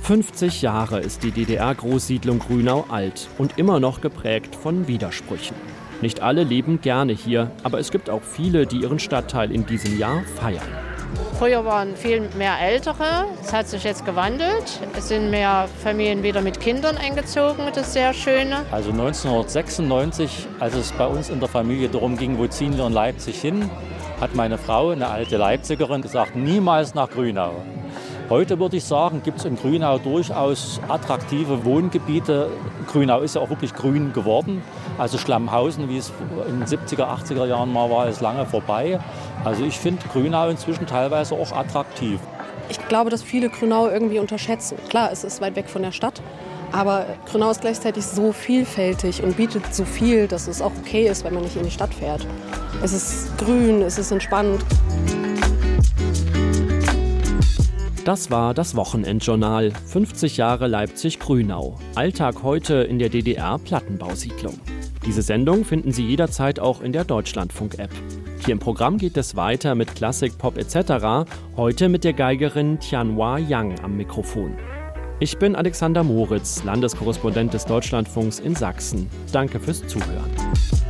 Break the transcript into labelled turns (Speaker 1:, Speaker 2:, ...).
Speaker 1: 50 Jahre ist die DDR-Großsiedlung Grünau alt und immer noch geprägt von Widersprüchen. Nicht alle leben gerne hier, aber es gibt auch viele, die ihren Stadtteil in diesem Jahr feiern.
Speaker 2: Früher waren viel mehr Ältere, es hat sich jetzt gewandelt. Es sind mehr Familien wieder mit Kindern eingezogen, das ist sehr schön.
Speaker 3: Also 1996, als es bei uns in der Familie darum ging, wo ziehen wir in Leipzig hin, hat meine Frau, eine alte Leipzigerin, gesagt, niemals nach Grünau. Heute würde ich sagen, gibt es in Grünau durchaus attraktive Wohngebiete. Grünau ist ja auch wirklich grün geworden. Also Schlammhausen, wie es in den 70er, 80er Jahren mal war, ist lange vorbei. Also ich finde Grünau inzwischen teilweise auch attraktiv.
Speaker 4: Ich glaube, dass viele Grünau irgendwie unterschätzen. Klar, es ist weit weg von der Stadt, aber Grünau ist gleichzeitig so vielfältig und bietet so viel, dass es auch okay ist, wenn man nicht in die Stadt fährt. Es ist grün, es ist entspannt.
Speaker 1: Das war das Wochenendjournal. 50 Jahre Leipzig-Grünau. Alltag heute in der DDR-Plattenbausiedlung. Diese Sendung finden Sie jederzeit auch in der Deutschlandfunk-App. Hier im Programm geht es weiter mit Klassik, Pop etc. Heute mit der Geigerin Tianhua Yang am Mikrofon. Ich bin Alexander Moritz, Landeskorrespondent des Deutschlandfunks in Sachsen. Danke fürs Zuhören.